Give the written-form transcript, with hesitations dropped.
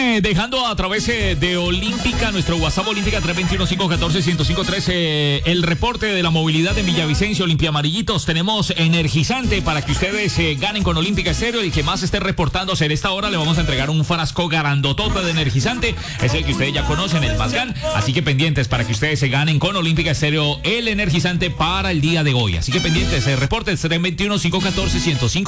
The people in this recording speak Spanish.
dejando a través de Olímpica, nuestro WhatsApp Olímpica 321-514-1053, el reporte de la movilidad en Villavicencio, Olimpia Amarillitos. Tenemos energizante para que ustedes ganen con Olímpica Estéreo. El que más esté reportándose en esta hora le vamos a entregar un frasco grandotota de energizante. Es el que ustedes ya conocen, el Masgan. Así que pendientes para que ustedes se ganen con Olímpica Estéreo el energizante para el día de hoy. Así que pendientes, reportes 321-514-1053.